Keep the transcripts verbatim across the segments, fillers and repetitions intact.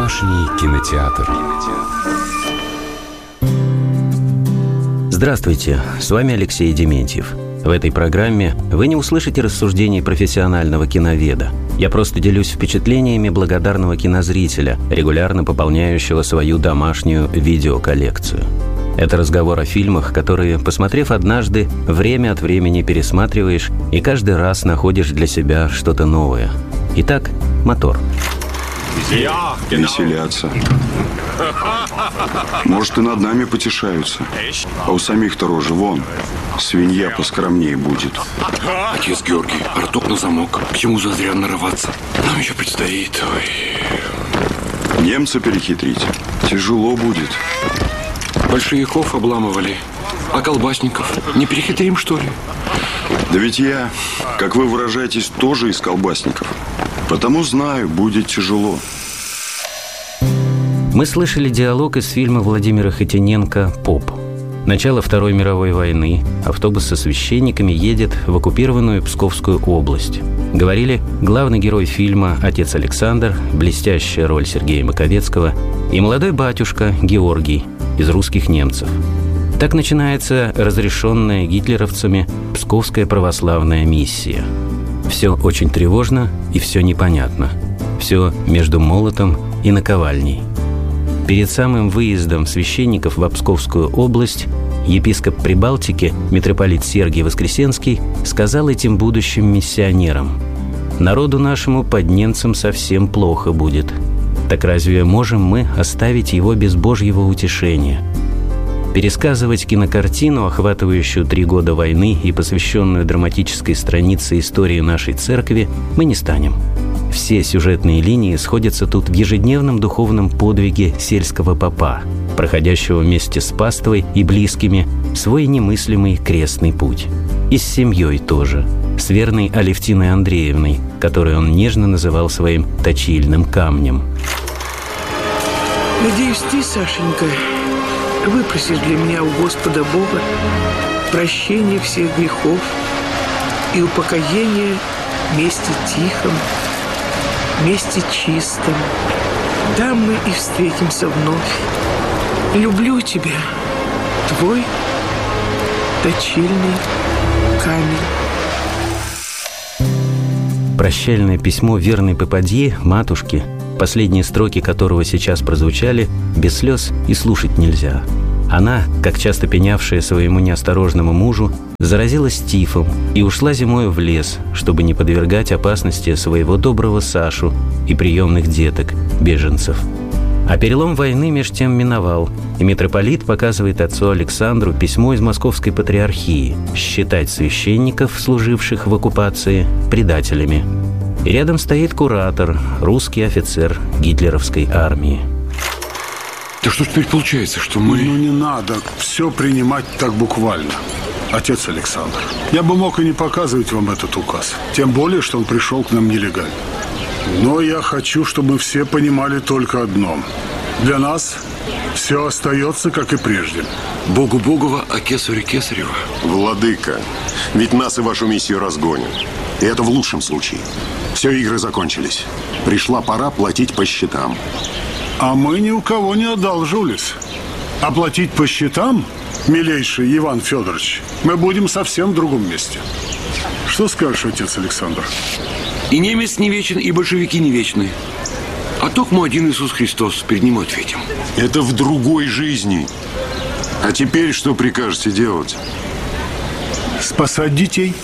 Домашний кинотеатр. Здравствуйте, с вами Алексей Дементьев. В этой программе вы не услышите рассуждений профессионального киноведа. Я просто делюсь впечатлениями благодарного кинозрителя, регулярно пополняющего свою домашнюю видеоколлекцию. Это разговор о фильмах, которые, посмотрев однажды, время от времени пересматриваешь и каждый раз находишь для себя что-то новое. Итак, мотор. Веселятся. Может, и над нами потешаются. А у самих-то рожи вон. Свинья поскромнее будет. Отец Георгий, роток на замок. К чему зазря нарываться? Нам еще предстоит. Ой. Немца перехитрить тяжело будет. Большевиков обламывали. А колбасников не перехитрим, что ли? Да ведь я, как вы выражаетесь, тоже из колбасников. Потому знаю, будет тяжело. Мы слышали диалог из фильма Владимира Хотиненко «Поп». Начало Второй мировой войны. Автобус со священниками едет в оккупированную Псковскую область. Говорили, главный герой фильма «Отец Александр», блестящая роль Сергея Маковецкого, и молодой батюшка Георгий из «Русских немцев». Так начинается разрешенная гитлеровцами Псковская православная миссия. Все очень тревожно и все непонятно. Все между молотом и наковальней. Перед самым выездом священников в Псковскую область епископ Прибалтики, митрополит Сергий Воскресенский, сказал этим будущим миссионерам: «Народу нашему под немцем совсем плохо будет. Так разве можем мы оставить его без Божьего утешения?» Пересказывать кинокартину, охватывающую три года войны и посвященную драматической странице истории нашей церкви, мы не станем. Все сюжетные линии сходятся тут в ежедневном духовном подвиге сельского попа, проходящего вместе с паствой и близкими свой немыслимый крестный путь. И с семьей тоже, с верной Алевтиной Андреевной, которую он нежно называл своим точильным камнем. Надеюсь, ты, Сашенька, выпросишь для меня у Господа Бога прощение всех грехов и упокоение в месте тихом, в месте чистом. Там мы и встретимся вновь. Люблю тебя, твой точильный камень. Прощальное письмо верной попадьи, матушки, последние строки которого сейчас прозвучали, без слез и слушать нельзя. Она, как часто пенявшая своему неосторожному мужу, заразилась тифом и ушла зимою в лес, чтобы не подвергать опасности своего доброго Сашу и приемных деток, беженцев. А перелом войны меж тем миновал, и митрополит показывает отцу Александру письмо из Московской патриархии считать священников, служивших в оккупации, предателями. И рядом стоит куратор, русский офицер гитлеровской армии. Да что ж теперь получается, что мы... Ну не надо все принимать так буквально, отец Александр. Я бы мог и не показывать вам этот указ. Тем более, что он пришел к нам нелегально. Но я хочу, чтобы все понимали только одно. Для нас все остается, как и прежде. Богу Богова, а кесарю Кесарева. Владыка, ведь нас и вашу миссию разгонят. И это в лучшем случае. Все, игры закончились. Пришла пора платить по счетам. А мы ни у кого не одалживались. А платить по счетам, милейший Иван Федорович, мы будем совсем в другом месте. Что скажешь, отец Александр? И немец не вечен, и большевики не вечны. А токмо один Иисус Христос, перед ним ответим. Это в другой жизни. А теперь что прикажете делать? Спасать детей.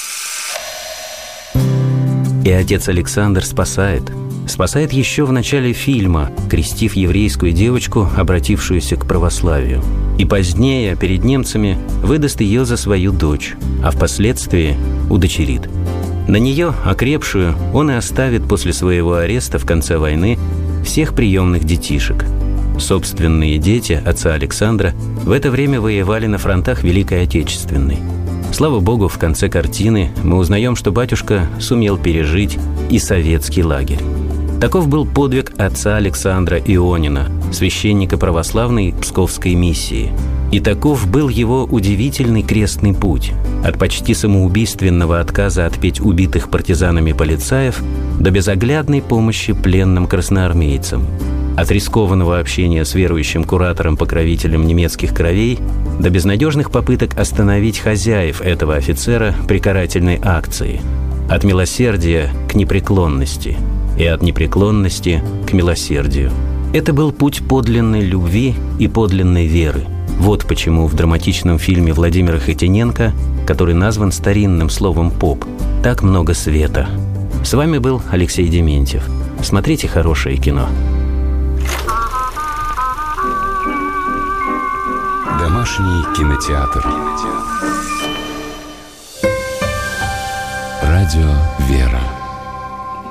И отец Александр спасает. Спасает еще в начале фильма, крестив еврейскую девочку, обратившуюся к православию. И позднее, перед немцами, выдаст ее за свою дочь, а впоследствии удочерит. На нее, окрепшую, он и оставит после своего ареста в конце войны всех приемных детишек. Собственные дети отца Александра в это время воевали на фронтах Великой Отечественной. Слава Богу, в конце картины мы узнаем, что батюшка сумел пережить и советский лагерь. Таков был подвиг отца Александра Ионина, священника православной Псковской миссии. И таков был его удивительный крестный путь от почти самоубийственного отказа отпеть убитых партизанами полицаев до безоглядной помощи пленным красноармейцам. От рискованного общения с верующим куратором-покровителем немецких кровей до безнадежных попыток остановить хозяев этого офицера при карательной акции. От милосердия к непреклонности и от непреклонности к милосердию. Это был путь подлинной любви и подлинной веры. Вот почему в драматичном фильме Владимира Хотиненко, который назван старинным словом «поп», так много света. С вами был Алексей Дементьев. Смотрите хорошее кино. Домашний кинотеатр. Радио «Вера».